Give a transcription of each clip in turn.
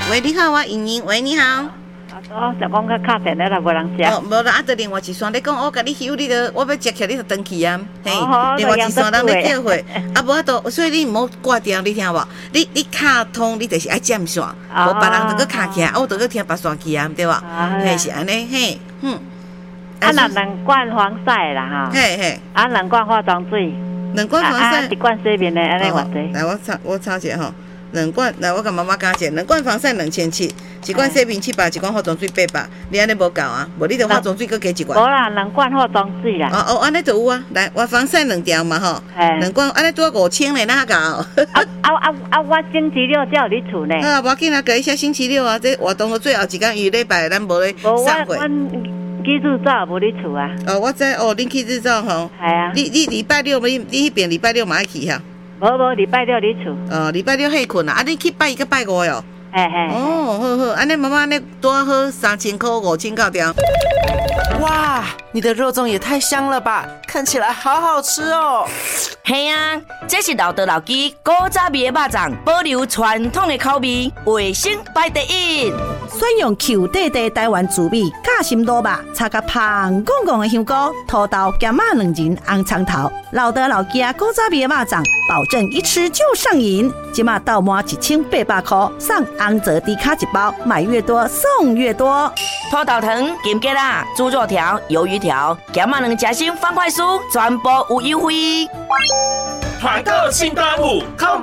喂，你好，我莹莹。喂，你好。 就讲较卡电了，无人接。 无啦，就另外一线，你讲我甲你休，你我要接起你就登去啊。嘿，另外一线人咧叫回，无都，所以你唔好挂掉，你听无？你卡通，你就是爱占线，无别人就搁卡起来，我就搁听别线去啊，对吧？嘿，是安尼，嘿， 那两罐防晒啦哈。 嘿嘿。 两罐化妆水。 两罐防晒。 一罐洗面的，安尼偌济？ 来，我抄一下吼。两罐，来我甲妈妈加一下，两罐防晒2700，一罐洗面700，一罐化妆水800，你安尼无够啊？无你着化妆水搁加一罐。 无啦，两罐化妆水啦。 安尼就有啊。来，我防晒2条嘛吼，两罐安尼拄5000咧，哪够？ 我星期六才有你厝呢。 无要紧啊，改一下星期6啊，这活动的最后一天，伊礼拜咱无咧散会。 去日照无你厝啊？ 我知恁去日照吼。 系啊。 你礼拜六你迄边礼拜六嘛爱去哈？ 无礼拜六你厝。 礼拜六休困啊，你去拜1个拜5哟。好，安尼妈妈安尼多好3000块5000到掉。 哇，你的肉粽也太香了吧，看起来好好吃哦。 嘿啊，这是老道老鸡古早味的肉粽，保留传统的口味，卫生排第一。 选用 Q 弟弟台湾滋味夹心卤肉，炒甲香滚滚的香菇、土豆、咸马2仁、红葱头，老道老鸡古早味的肉粽，保证一吃就上瘾。今嘛到满1800块，上红泽低卡1包，买越多送越多。 土豆糖、金桔啦、猪肉条、鱿鱼条、咸马2夹心方块酥，全部有优惠。 团购庆端午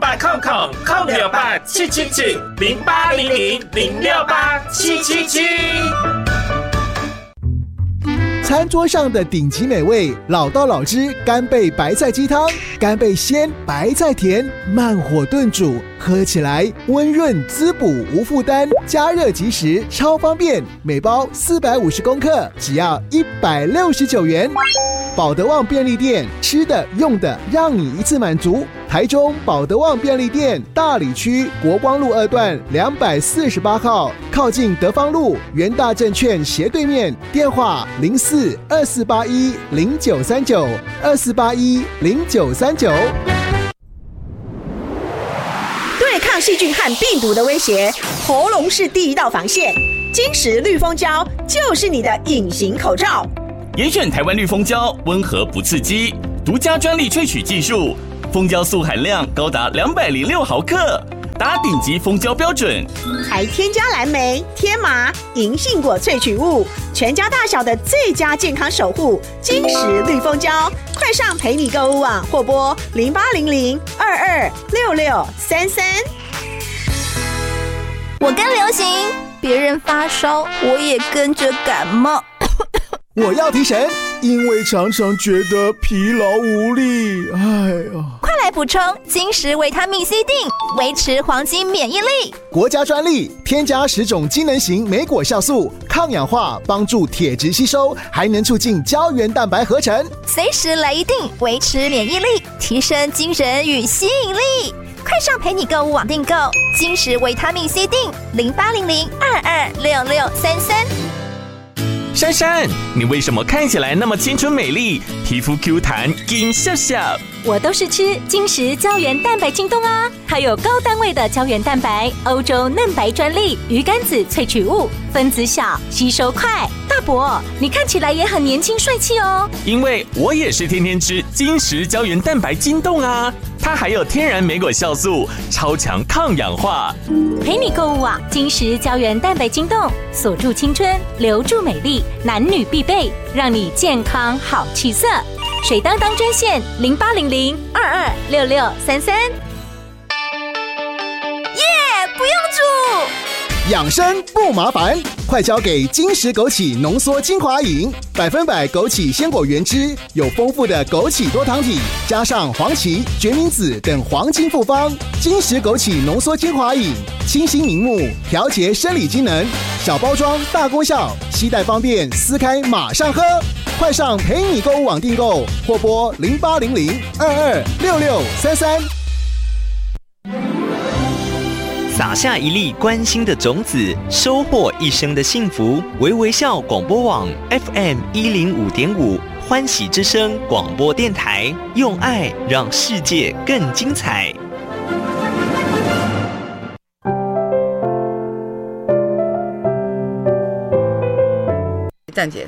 ，0800-777-0800-0687777。 餐桌上的顶级美味，老道老汁干贝白菜鸡汤，干贝鲜，白菜甜，慢火炖煮，喝起来温润滋补无负担，加热即食，超方便。每包450公克，只要169元。保德旺便利店，吃的用的让你一次满足。台中保德旺便利店大里区国光路2段248号，靠近德芳路元大证券斜对面，电话04-2481-0939，2481-0939。 对抗细菌和病毒的威胁，喉咙是第一道防线。金石绿蜂胶就是你的隐形口罩。 严选台湾绿蜂胶，温和不刺激，独家专利萃取技术，蜂胶素含量高达206毫克，达顶级蜂胶标准， 还添加蓝莓、天麻、银杏果萃取物，全家大小的最佳健康守护。金石绿蜂胶，快上陪你购物网或拨0800-226633。 我跟流行，别人发烧，我也跟着感冒。 我要提神，因为常常觉得疲劳无力。哎呀， 快来补充金石维他命 C 锭，维持黄金免疫力。 国家专利，添加10种机能型莓果酵素，抗氧化，帮助铁质吸收，还能促进胶原蛋白合成。 随时来一锭，维持免疫力，提升精神与吸引力。快上陪你购物网订购金石维他命 C 锭，0800-226633。 珊珊，你为什么看起来那么清纯美丽，皮肤 Q 弹，金笑笑？ 我都是吃金石胶原蛋白晶冻啊，它有高单位的胶原蛋白，欧洲嫩白专利，鱼肝子萃取物，分子小，吸收快。大伯，你看起来也很年轻帅气哦。 因为我也是天天吃金石胶原蛋白晶冻啊，它还有天然莓果酵素，超强抗氧化。 陪你购物网，金石胶原蛋白晶冻，锁住青春，留住美丽，男女必备，让你健康好气色。水当当专线0800-226633。 不用煮， 养生不麻烦，快交给金石枸杞浓缩精华饮，100%枸杞鲜果原汁，有丰富的枸杞多糖体，加上黄芪、决明子等黄金复方。金石枸杞浓缩精华饮，清新明目，调节生理机能，小包装大功效，携带方便，撕开马上喝。快上陪你购物网订购，或拨0800-226633。 撒下一粒关心的种子，收获一生的幸福。微微笑广播网 FM105.5，欢喜之声广播电台，用爱让世界更精彩。 等者。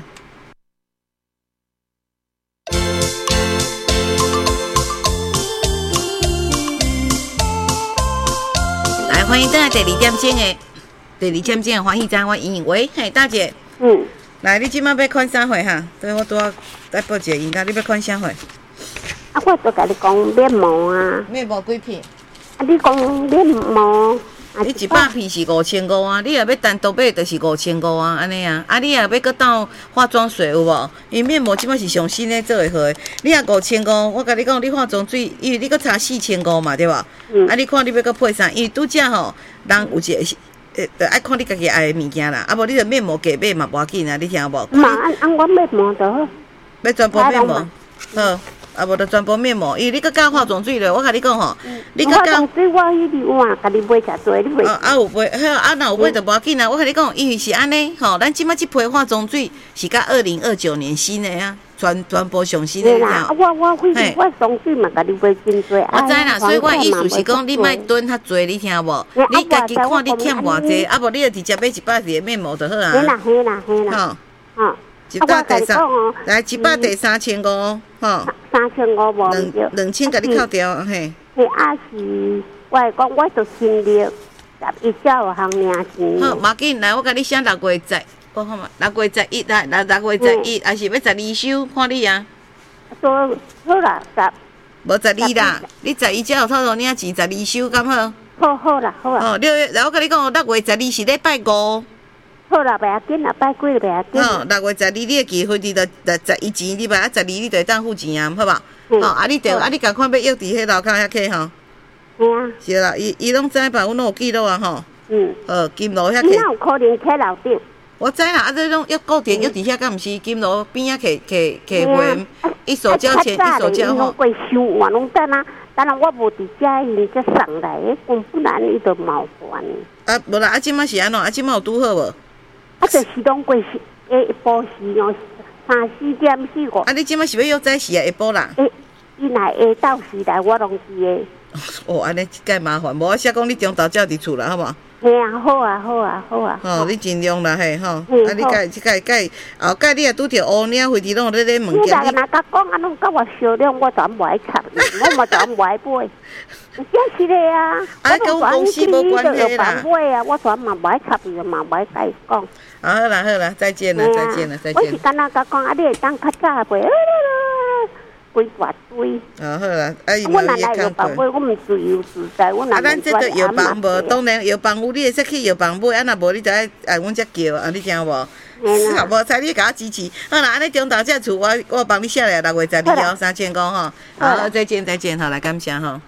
来，欢迎登来第2点钟的欢喜站，我莹莹喂，嘿，大姐。来，你即摆要看啥货哈？对，我拄仔来报一个应该你要看啥货？ 啊，我就甲你讲面膜啊。 面膜几片？ 啊，你讲面膜。 你100片是5500啊，你若要单独买就是5500啊，安尼啊。啊，你若要搁倒化妆水有无？因为面膜即摆是上新的做会好的。你若5500，我甲你讲，你化妆水，因为你搁差4500嘛，对吧？啊，你看你要搁配啥？因为拄则吼，人有一个就爱看你家己爱的物件啦。啊，无你着面膜加买嘛，无要紧啊，你听有无？ 嘛，按我面膜就好。 要全部面膜，好。啊，无就全部面膜，因为你搁加化妆水了，我甲你讲吼，你搁加化妆水，我迄日有甲你买诚多，你买。 啊有买，好啊，若有买就无要紧啊。我甲你讲，因为是安尼吼，咱即摆即批化妆水是甲2029年新的啊，全部上新的啦。我化妆水嘛，甲你买真多。 我知啦，所以我意思是讲，你莫囤较多，你听无？你家己看你欠偌济，啊无你就直接买100个面膜就好啊。 嘿啦。吼。 一百第三，来100第3500，吼 ，3500无 2000甲你扣掉，嘿。 嘿，啊是，我讲我就新历11才有行领钱。 好，无紧，来我甲你写6月10，我看嘛，6月11来，6月11，还是要12收，看你啊。 好啦，10。 无12啦，你11才有透露领钱，12收敢好？ 好啦。 哦，6月，来我甲你讲，6月12是礼拜5。 好啦，袂要紧啦，拜几就袂要紧。 6月12，你的期分你就11钱，你袂啊12，你就会当付钱啊，好吧？啊，你就你共款要约伫迄楼骹遐客吼。是啦，伊拢知吧？阮拢有记录啊吼。金楼遐客。 哪有可能客楼顶？ 我知啦，啊，这种约固定约伫遐，敢毋是金楼边仔客会，一手交钱一手交吼。 过收我拢等啊，我无伫遮，伊才送来，不然伊就麻烦。 啊，无啦，啊，即摆是安怎？啊，即摆有拄好无？ 啊，就是拢过下晡时哦，3、4点4、5。 啊，你即摆是要约早时啊？下晡啦？ 伊若下到时来，我拢是的。 哦，安尼介麻烦，无我写讲你中昼才伫厝啦，好无？ 嘿啊，好啊。 吼，你尽量啦，嘿吼。啊，你介后盖你也拄着乌领，飞机拢有咧问件。 你若甲讲啊，拢甲我商量，我全无爱插，我嘛全无爱买。真是的啊！ 啊，跟公司无关系啦。 我全嘛无爱插伊，嘛无爱甲伊讲。 好啦，再见了。 我是干那甲讲，啊，你会当较早买，规大堆。 好啦，啊， 我哪来药房买？我毋自由自在，我哪来？ 啊，咱这个药房无，当然药房有，你会使去药房买，啊，若无你就爱阮遮叫啊，你听无？好，无采你甲我支持。好啦，安尼中昼这厝我帮你写来6月12号3500吼。好，再见，好，来感谢吼。